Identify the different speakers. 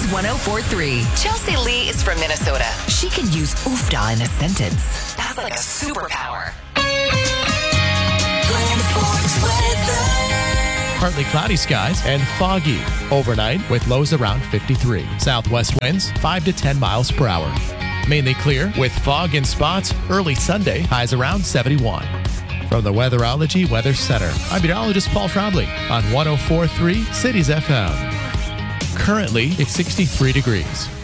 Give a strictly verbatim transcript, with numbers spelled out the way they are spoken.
Speaker 1: one oh four three. Chelsea Lee is from Minnesota. She can use oofda in a sentence. That's like a superpower.
Speaker 2: Partly cloudy skies and foggy overnight with lows around fifty-three. Southwest winds five to ten miles per hour. Mainly clear with fog in spots early Sunday, highs around seventy-one. From the Weatherology Weather Center, I'm meteorologist Paul Trombley on one oh four three Cities F M. Currently, it's sixty-three degrees.